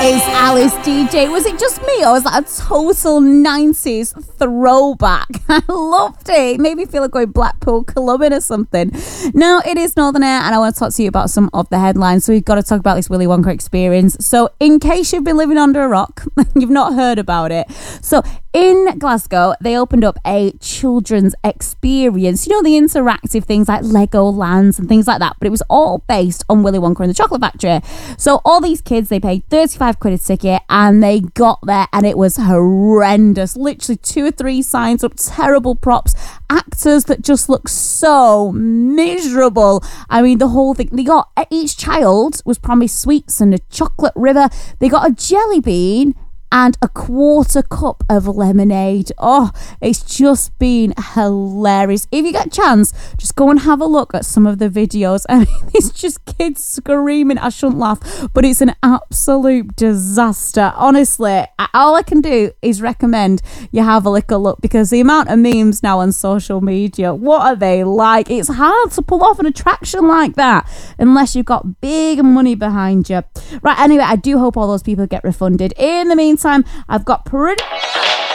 It's Alice DJ. Was it just me or was that a total 90s throwback? I loved it. It made me feel like going Blackpool clubbing or something. Now, it is Northern Air and I want to talk to you about some of the headlines. So we've got to talk about this Willy Wonka experience. So in case you've been living under a rock, you've not heard about it. So in Glasgow, they opened up a children's experience. You know, the interactive things like Lego lands and things like that. But it was all based on Willy Wonka and the Chocolate Factory. So all these kids, they paid 35 quid a ticket and they got there and it was horrendous. Literally 2 or 3 signs up, terrible props, actors that just look so miserable. I mean, the whole thing, each child was promised sweets and a chocolate river. They got a jelly bean and a quarter cup of lemonade. Oh, it's just been hilarious. If you get a chance, just go and have a look at some of the videos. I mean, it's just kids screaming. I shouldn't laugh, but it's an absolute disaster. Honestly, all I can do is recommend you have a little look because the amount of memes now on social media, what are they like? It's hard to pull off an attraction like that unless you've got big money behind you. Right, anyway, I do hope all those people get refunded. In the meantime, I've got pretty